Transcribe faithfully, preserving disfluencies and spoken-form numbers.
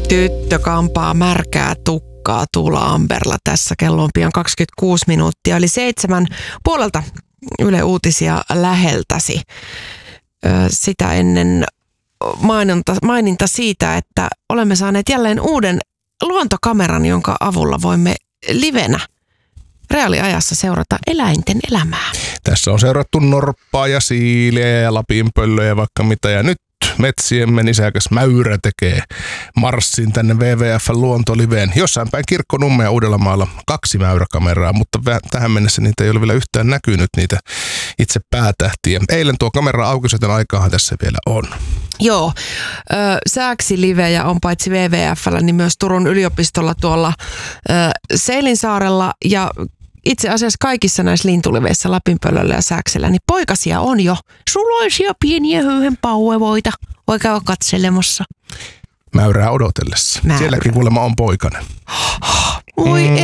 Tyttö kampaa märkää tukkaa Tuula Amberla. Tässä kello on pian kaksikymmentäkuusi minuuttia, eli seitsemän puolelta Yle Uutisia läheltäsi. Sitä ennen maininta, maininta siitä, että olemme saaneet jälleen uuden luontokameran, jonka avulla voimme livenä reaaliajassa seurata eläinten elämää. Tässä on seurattu norppaa ja siiliä ja lapinpöllöjä vaikka mitä, ja nyt metsiemme nisäkäs Mäyrä tekee marssin tänne W W F:n luontoliveen. Jossain päin Kirkkonummen ja Uudellamaalla kaksi mäyräkameraa, mutta tähän mennessä niitä ei ole vielä yhtään näkynyt, niitä itse päätähtiä. Eilen tuo kamera auki, joten aikaahan tässä vielä on. Joo, sääksilivejä on paitsi W W F:llä, niin myös Turun yliopistolla tuolla Seilinsaarella ja itse asiassa kaikissa näissä lintuliveissä, lapinpöllöllä ja sääksellä, niin poikasia on jo. Suloisia pieniä höyhenpauevoita. Voi käydä katselemassa. Mäyrää odotellessa. Mäyrä. Sielläkin kuulemma on poikainen. Voi